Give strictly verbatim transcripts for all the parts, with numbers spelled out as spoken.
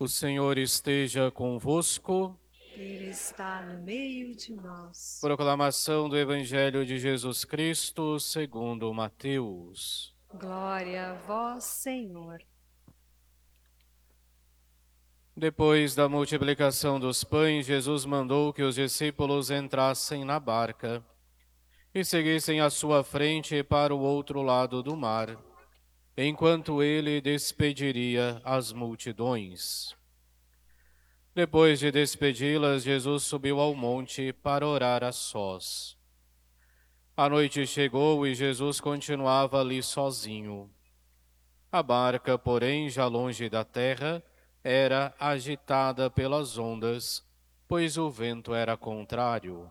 O Senhor esteja convosco. Ele está no meio de nós. Proclamação do Evangelho de Jesus Cristo segundo Mateus. Glória a vós, Senhor. Depois da multiplicação dos pães, Jesus mandou que os discípulos entrassem na barca e seguissem à sua frente para o outro lado do mar, enquanto ele despediria as multidões. Depois de despedi-las, Jesus subiu ao monte para orar a sós. A noite chegou e Jesus continuava ali sozinho. A barca, porém, já longe da terra, era agitada pelas ondas, pois o vento era contrário.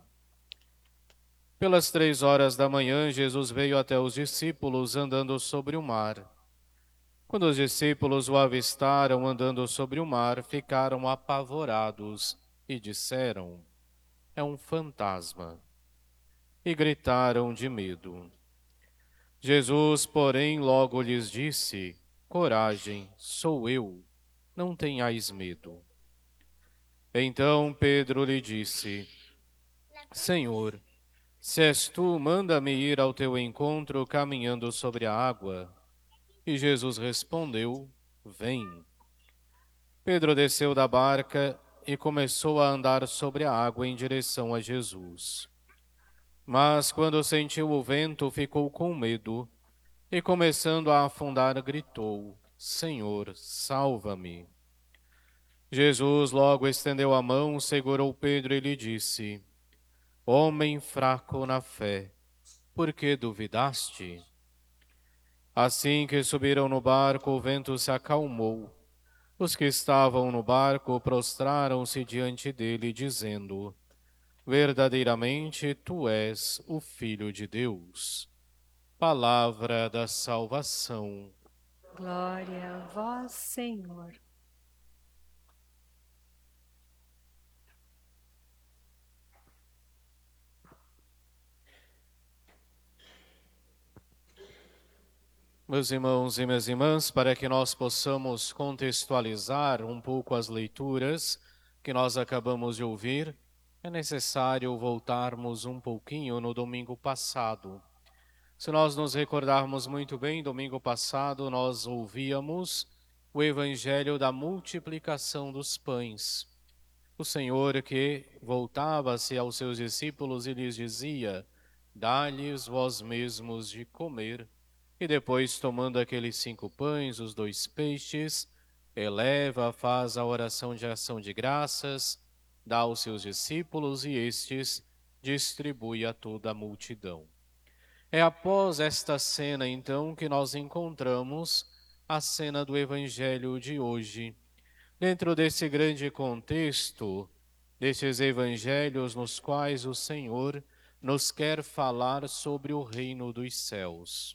Pelas três horas da manhã, Jesus veio até os discípulos andando sobre o mar. Quando os discípulos o avistaram andando sobre o mar, ficaram apavorados e disseram: "É um fantasma!" E gritaram de medo. Jesus, porém, logo lhes disse: "Coragem, sou eu, não tenhais medo." Então Pedro lhe disse: "Senhor, se és tu, manda-me ir ao teu encontro caminhando sobre a água." E Jesus respondeu: "Vem." Pedro desceu da barca e começou a andar sobre a água em direção a Jesus. Mas quando sentiu o vento, ficou com medo e, começando a afundar, gritou: "Senhor, salva-me." Jesus logo estendeu a mão, segurou Pedro e lhe disse: "Homem fraco na fé, por que duvidaste?" Assim que subiram no barco, o vento se acalmou. Os que estavam no barco prostraram-se diante dele, dizendo: "Verdadeiramente tu és o Filho de Deus." Palavra da salvação. Glória a vós, Senhor. Meus irmãos e minhas irmãs, para que nós possamos contextualizar um pouco as leituras que nós acabamos de ouvir, é necessário voltarmos um pouquinho no domingo passado. Se nós nos recordarmos muito bem, domingo passado nós ouvíamos o evangelho da multiplicação dos pães. O Senhor que voltava-se aos seus discípulos e lhes dizia: "Dá-lhes vós mesmos de comer." E depois, tomando aqueles cinco pães, os dois peixes, eleva, faz a oração de ação de graças, dá aos seus discípulos e estes distribui a toda a multidão. É após esta cena, então, que nós encontramos a cena do Evangelho de hoje. Dentro desse grande contexto, desses evangelhos nos quais o Senhor nos quer falar sobre o reino dos céus.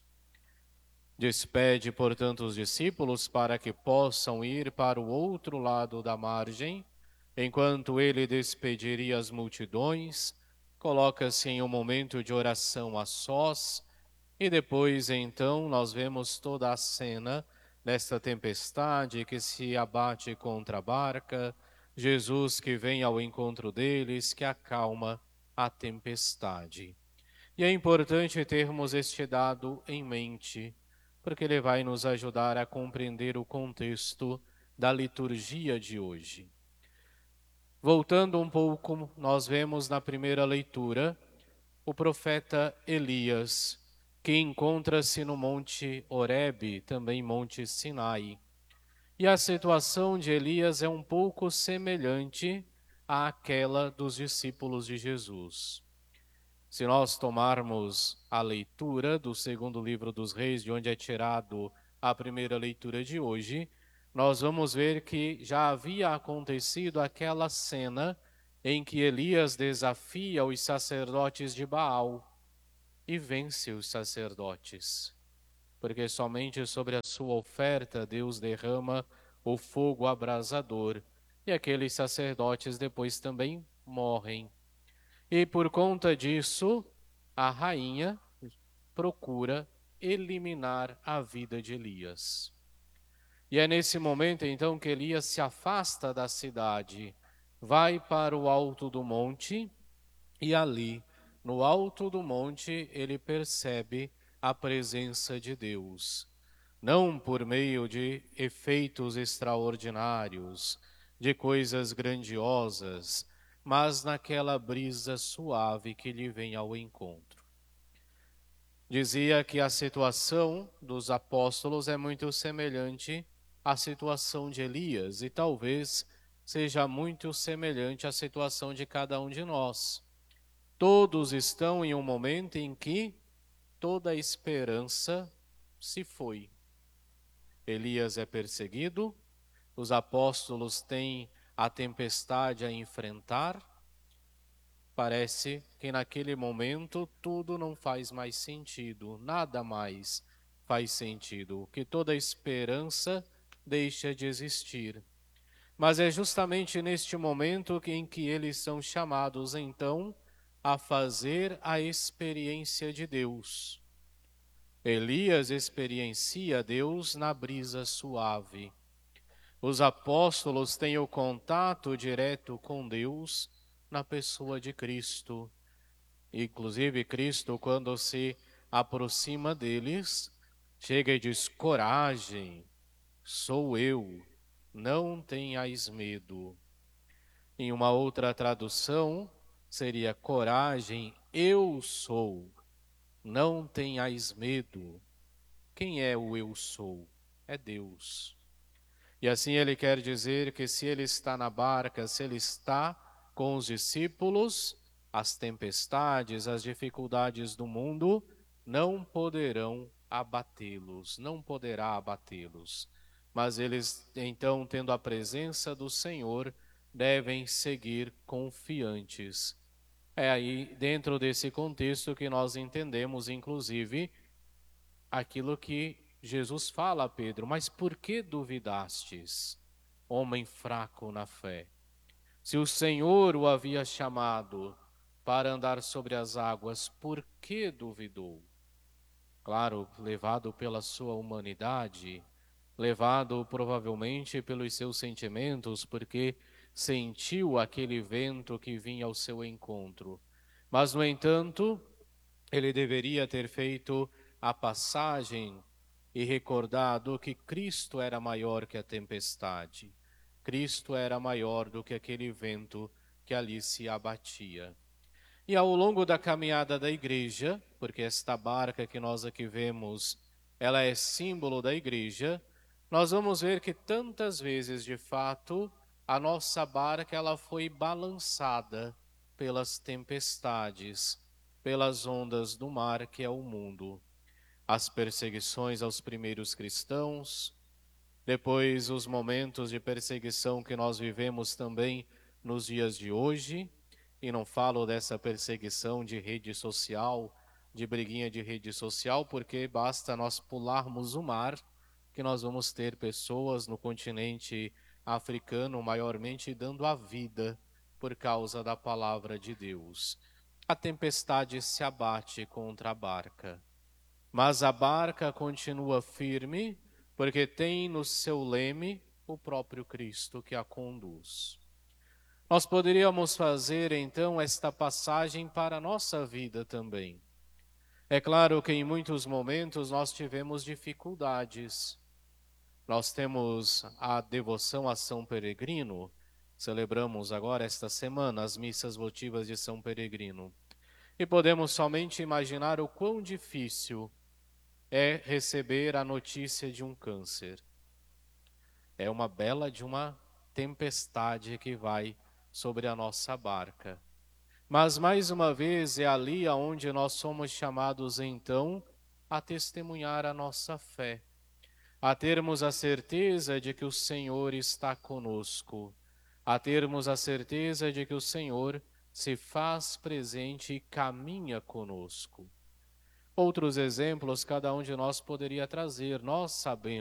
Despede, portanto, os discípulos para que possam ir para o outro lado da margem, enquanto ele despediria as multidões, coloca-se em um momento de oração a sós, e depois, então, nós vemos toda a cena desta tempestade que se abate contra a barca, Jesus que vem ao encontro deles, que acalma a tempestade. E é importante termos este dado em mente, porque ele vai nos ajudar a compreender o contexto da liturgia de hoje. Voltando um pouco, nós vemos na primeira leitura o profeta Elias, que encontra-se no Monte Horebe, também Monte Sinai. E a situação de Elias é um pouco semelhante àquela dos discípulos de Jesus. Se nós tomarmos a leitura do segundo livro dos Reis, de onde é tirado a primeira leitura de hoje, nós vamos ver que já havia acontecido aquela cena em que Elias desafia os sacerdotes de Baal e vence os sacerdotes, porque somente sobre a sua oferta Deus derrama o fogo abrasador, e aqueles sacerdotes depois também morrem. E por conta disso, a rainha procura eliminar a vida de Elias. E é nesse momento, então, que Elias se afasta da cidade, vai para o alto do monte, e ali, no alto do monte, ele percebe a presença de Deus. Não por meio de efeitos extraordinários, de coisas grandiosas, mas naquela brisa suave que lhe vem ao encontro. Dizia que a situação dos apóstolos é muito semelhante à situação de Elias e talvez seja muito semelhante à situação de cada um de nós. Todos estão em um momento em que toda a esperança se foi. Elias é perseguido, os apóstolos têm a tempestade a enfrentar. Parece que naquele momento tudo não faz mais sentido, nada mais faz sentido, que toda a esperança deixa de existir. Mas é justamente neste momento em que eles são chamados, então, a fazer a experiência de Deus. Elias experiencia Deus na brisa suave. Os apóstolos têm o contato direto com Deus na pessoa de Cristo. Inclusive, Cristo, quando se aproxima deles, chega e diz: coragem, sou eu, não tenhais medo. Em uma outra tradução, seria: coragem, eu sou, não tenhais medo. Quem é o eu sou? É Deus. E assim ele quer dizer que se ele está na barca, se ele está com os discípulos, as tempestades, as dificuldades do mundo não poderão abatê-los, não poderá abatê-los. Mas eles, então, tendo a presença do Senhor, devem seguir confiantes. É aí, dentro desse contexto, que nós entendemos, inclusive, aquilo que Jesus fala a Pedro: mas por que duvidastes, homem fraco na fé? Se o Senhor o havia chamado para andar sobre as águas, por que duvidou? Claro, levado pela sua humanidade, levado provavelmente pelos seus sentimentos, porque sentiu aquele vento que vinha ao seu encontro. Mas, no entanto, ele deveria ter feito a passagem e recordado que Cristo era maior que a tempestade. Cristo era maior do que aquele vento que ali se abatia. E ao longo da caminhada da igreja, porque esta barca que nós aqui vemos, ela é símbolo da igreja, nós vamos ver que tantas vezes, de fato, a nossa barca ela foi balançada pelas tempestades, pelas ondas do mar que é o mundo. As perseguições aos primeiros cristãos, depois os momentos de perseguição que nós vivemos também nos dias de hoje, e não falo dessa perseguição de rede social, de briguinha de rede social, porque basta nós pularmos o mar, que nós vamos ter pessoas no continente africano, maiormente, dando a vida por causa da palavra de Deus. A tempestade se abate contra a barca, mas a barca continua firme, porque tem no seu leme o próprio Cristo que a conduz. Nós poderíamos fazer então esta passagem para a nossa vida também. É claro que em muitos momentos nós tivemos dificuldades. Nós temos a devoção a São Peregrino, celebramos agora esta semana as missas votivas de São Peregrino. E podemos somente imaginar o quão difícil é receber a notícia de um câncer. É uma bela de uma tempestade que vai sobre a nossa barca. Mas, mais uma vez, é ali aonde nós somos chamados, então, a testemunhar a nossa fé, a termos a certeza de que o Senhor está conosco, a termos a certeza de que o Senhor se faz presente e caminha conosco. Outros exemplos cada um de nós poderia trazer. Nós sabemos